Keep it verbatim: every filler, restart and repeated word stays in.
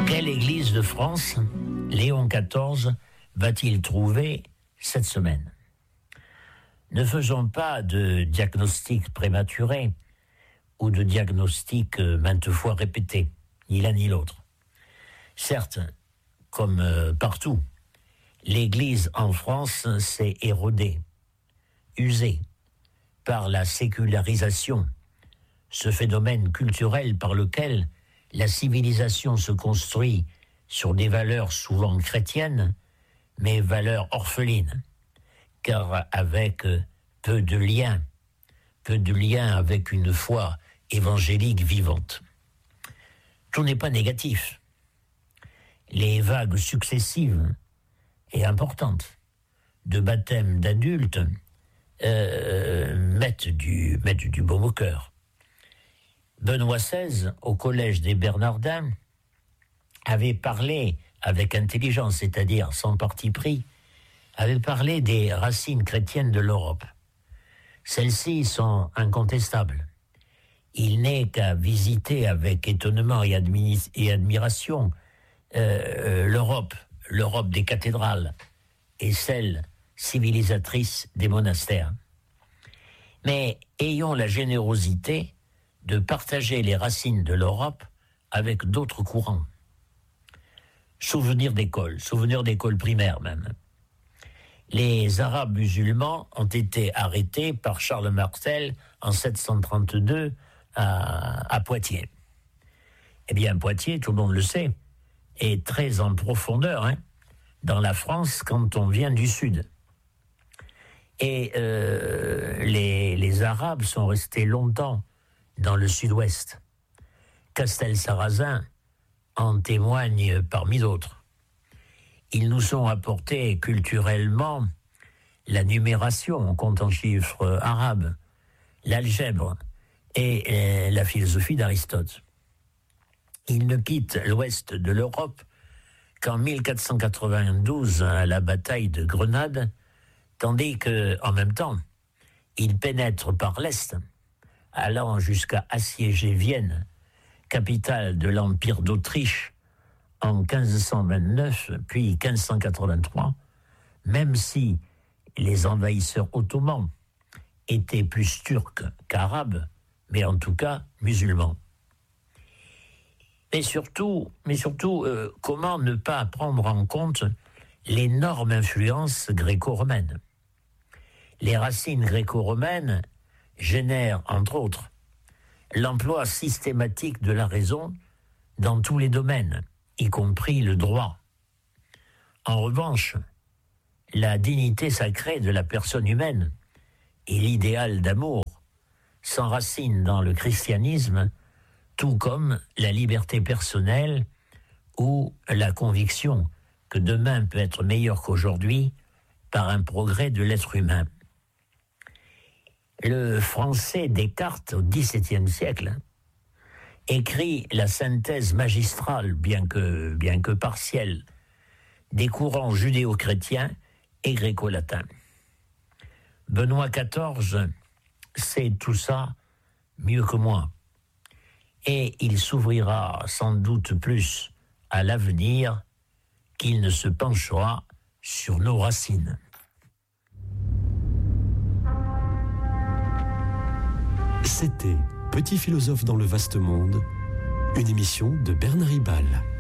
Quelle église de France Léon quatorze va-t-il trouver cette semaine? Ne faisons pas de diagnostic prématuré ou de diagnostic maintes fois répété, ni l'un ni l'autre. Certes, comme partout, l'Église en France s'est érodée, usée par la sécularisation, ce phénomène culturel par lequel la civilisation se construit sur des valeurs souvent chrétiennes, mais valeurs orphelines, car avec peu de liens, peu de liens avec une foi évangélique vivante. Tout n'est pas négatif. Les vagues successives et importantes de baptême d'adultes euh, mettent, du, mettent du baume au cœur. Benoît seize, au collège des Bernardins, avait parlé avec intelligence, c'est-à-dire sans parti pris, avait parlé des racines chrétiennes de l'Europe. Celles-ci sont incontestables. Il n'est qu'à visiter avec étonnement et, admi- et admiration euh, l'Europe, l'Europe des cathédrales et celle civilisatrice des monastères. Mais ayons la générosité de partager les racines de l'Europe avec d'autres courants. Souvenirs d'école, souvenirs d'école primaire même. Les Arabes musulmans ont été arrêtés par Charles Martel en sept cent trente-deux à, à Poitiers. Eh bien, Poitiers, tout le monde le sait, est très en profondeur hein, dans la France quand on vient du sud. Et euh, les, les Arabes sont restés longtemps dans le sud-ouest. Castelsarrasin en témoigne parmi d'autres. Ils nous ont apporté culturellement la numération, on compte en chiffres arabes, l'algèbre et euh, la philosophie d'Aristote. Ils ne quittent l'ouest de l'Europe qu'en mille quatre cent quatre-vingt-douze à la bataille de Grenade, tandis qu'en même temps, ils pénètrent par l'est, allant jusqu'à assiéger Vienne, capitale de l'Empire d'Autriche, en quinze cent vingt-neuf, puis quinze cent quatre-vingt-trois, même si les envahisseurs ottomans étaient plus turcs qu'arabes, mais en tout cas musulmans. Mais surtout, mais surtout euh, comment ne pas prendre en compte l'énorme influence gréco-romaine? Les racines gréco-romaines génèrent, entre autres, l'emploi systématique de la raison dans tous les domaines, y compris le droit. En revanche, la dignité sacrée de la personne humaine et l'idéal d'amour s'enracinent dans le christianisme, tout comme la liberté personnelle ou la conviction que demain peut être meilleur qu'aujourd'hui par un progrès de l'être humain. Le français Descartes, au dix-septième siècle, écrit la synthèse magistrale, bien que, bien que partielle, des courants judéo-chrétiens et gréco-latins. Benoît quatorze sait tout ça mieux que moi, et il s'ouvrira sans doute plus à l'avenir qu'il ne se penchera sur nos racines. C'était Petit philosophe dans le vaste monde, une émission de Bernard Ribal.